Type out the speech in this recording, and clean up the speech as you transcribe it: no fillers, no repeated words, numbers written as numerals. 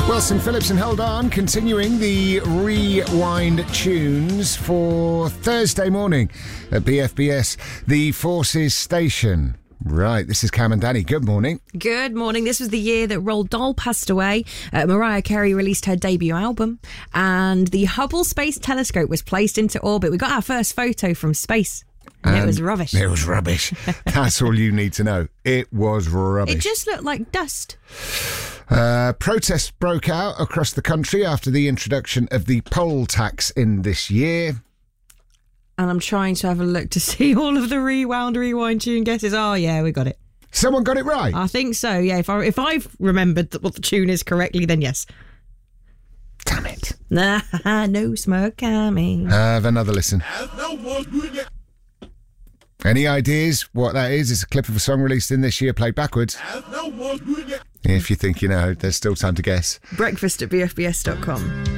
Wilson Phillips and Hold On, continuing the rewind tunes for Thursday morning at BFBS, the Forces Station. Right, this is Cam and Danny. Good morning. Good morning. This was the year that Roald Dahl passed away. Mariah Carey released her debut album, and the Hubble Space Telescope was placed into orbit. We got our first photo from space. And it was rubbish. It was rubbish. That's all you need to know. It was rubbish. It just looked like dust. Protests broke out across the country after the introduction of the poll tax in this year. And I'm trying to have a look to see all of the rewind tune guesses. Oh, yeah, we got it. Someone got it right? I think so, yeah. If I've remembered what the tune is correctly, then yes. Damn it. No smoke coming. Have another listen. Any ideas what that is? It's a clip of a song released in this year, played backwards. If you think you know, there's still time to guess. Breakfast at bfbs.com.